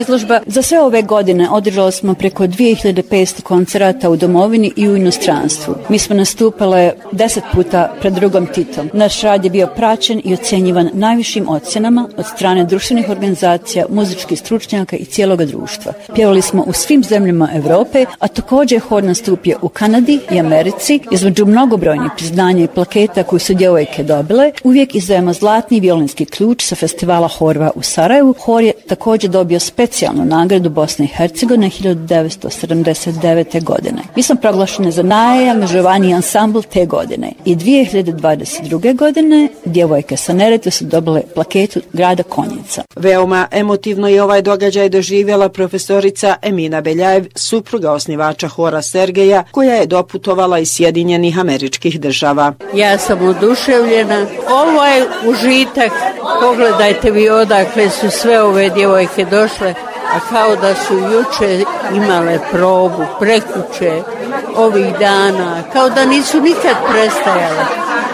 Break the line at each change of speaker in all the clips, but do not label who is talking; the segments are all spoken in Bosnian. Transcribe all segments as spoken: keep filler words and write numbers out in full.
Izložba za sve ove godine održali smo preko dvije hiljade petsto koncerata u domovini i u inostranstvu. Mi smo nastupale deset puta pred drugom Titom. Naš rad je bio praćen i ocjenjivan najvišim ocjenama od strane društvenih organizacija, muzičkih stručnjaka i cijelog društva. Pjevali smo u svim zemljama Europe, a također je hor nastupio u Kanadi i Americi. Između mnogobrojnih priznanja i plaketa koji su djevojke dobile, uvijek izdajemo zlatni violinski ključ sa festivala Horva u Sarajevu. Hor je također dobio specijalnu nagradu Bosne i Hercegovine hiljadu devetsto sedamdeset devete. godine. Mi smo proglašeni za najangažovaniji ansambl te godine. I dvije hiljade dvadeset druge. godine djevojke sa Neretve su dobile plaketu grada Konjica.
Veoma emotivno je ovaj događaj doživjela profesorica Emina Beljajev, supruga osnivača hora Sergeja, koja je doputovala iz Sjedinjenih Američkih Država.
Ja sam oduševljena. Ovo je užitak. Pogledajte vi odakle su sve ove djevojke došle, a kao da su juče imale probu, prekuće, ovih dana, kao da nisu nikad prestajale.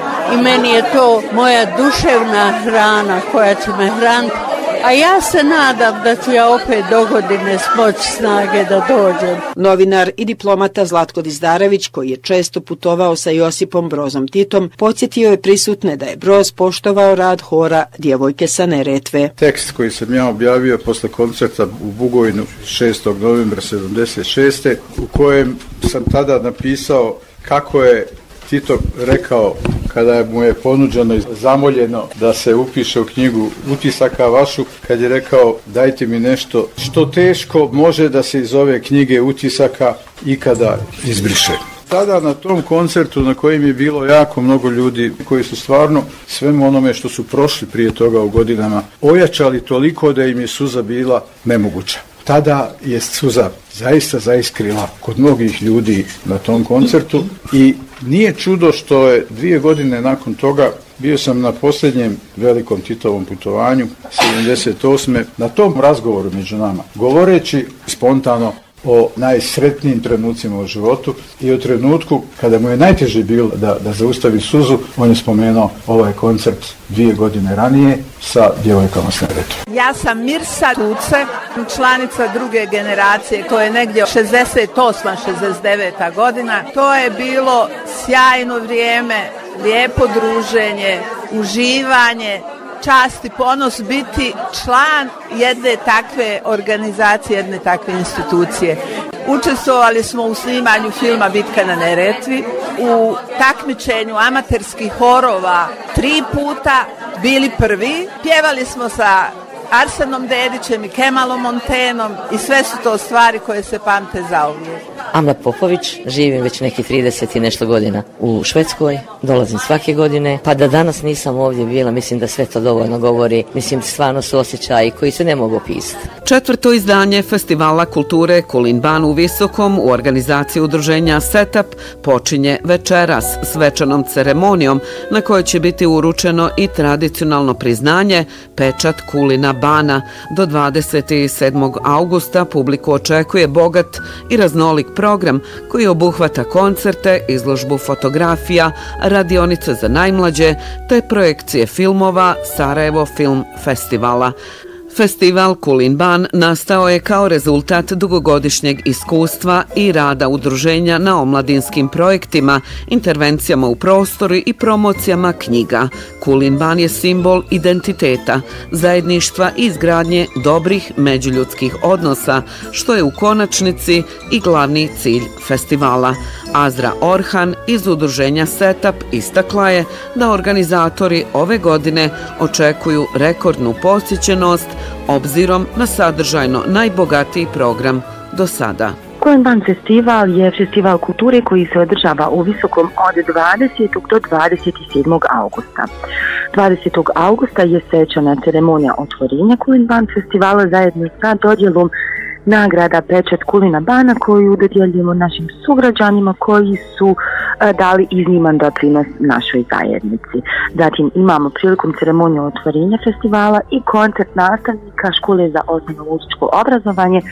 I meni je to moja duševna hrana koja će me hraniti. A ja se nadam da ću ja opet dogodine smoći snage da dođem.
Novinar i diplomata Zlatko Dizdarević, koji je često putovao sa Josipom Brozom Titom, podsjetio je prisutne da je Broz poštovao rad hora Djevojke sa Neretve.
Tekst koji sam ja objavio posle koncerta u Bugojnu šestog novembra sedamdeset šeste. u kojem sam tada napisao kako je Tito rekao kada mu je ponuđeno i zamoljeno da se upiše u knjigu utisaka vašu, kad je rekao dajte mi nešto što teško može da se iz ove knjige utisaka ikada izbriše. Tada na tom koncertu na kojem je bilo jako mnogo ljudi koji su stvarno svemu onome što su prošli prije toga u godinama ojačali toliko da im je suza bila nemoguća. Tada je suza zaista zaiskrila kod mnogih ljudi na tom koncertu i nije čudo što je dvije godine nakon toga bio sam na posljednjem velikom Titovom putovanju sedamdeset osme na tom razgovoru među nama, govoreći spontano o najsretnijim trenucima u životu i o trenutku kada mu je najteže bilo da, da zaustavi suzu, on je spomenuo ovaj koncert dvije godine ranije sa Djevojkama s Neretve.
Ja sam Mirsa Tuce, članica druge generacije, to je negdje šezdeset osma šezdeset deveta. godina. To je bilo sjajno vrijeme, lijepo druženje, uživanje, čast i ponos biti član jedne takve organizacije, jedne takve institucije. Učestvovali smo u snimanju filma Bitka na Neretvi, u takmičenju amaterskih horova tri puta, bili prvi, pjevali smo sa Arsenom Dedićem i Kemalom Montenom i sve su to stvari koje se pamte zauvijek.
Amna Popović, živim već neki trideset i nešto godina u Švedskoj, dolazim svake godine, pa da danas nisam ovdje bila, mislim da sve to dovoljno govori, mislim stvarno su osjećaji koji se ne mogu opisati.
Četvrto izdanje Festivala kulture Kulin Ban u Visokom u organizaciji udruženja Setup počinje večeras svečanom ceremonijom na kojoj će biti uručeno i tradicionalno priznanje pečat Kulina Bana. Do dvadeset sedmog augusta publiku očekuje bogat i raznolik program koji obuhvata koncerte, izložbu fotografija, radionice za najmlađe te projekcije filmova Sarajevo Film Festivala. Festival Kulin Ban nastao je kao rezultat dugogodišnjeg iskustva i rada udruženja na omladinskim projektima, intervencijama u prostoru i promocijama knjiga. Kulin Ban je simbol identiteta, zajedništva i izgradnje dobrih međuljudskih odnosa, što je u konačnici i glavni cilj festivala. Azra Orhan iz udruženja Setup istakla je da organizatori ove godine očekuju rekordnu posjećenost obzirom na sadržajno najbogatiji program do sada.
Kulin Ban festival je festival kulture koji se održava u Visokom od dvadesetog do dvadeset sedmog augusta. dvadesetog augusta je svečana ceremonija otvorenja Kulin Ban festivala zajedno sa dodjelom nagrada Pečat Kulina Bana koju dodjeljujemo našim sugrađanima koji su a, dali izniman doprinos našoj zajednici. Zatim imamo prilikom ceremonije otvorenja festivala i koncert nastavnika škole za osnovno muzičko obrazovanje,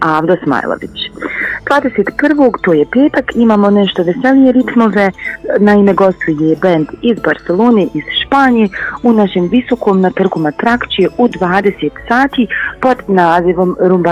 Avdo Smajlović. dvadeset prvog to je petak, imamo nešto veselije ritmove, naime gostuje band iz Barcelone, iz Španije, u našem Visokom na trgu Matrakčije u dvadeset sati pod nazivom Rumba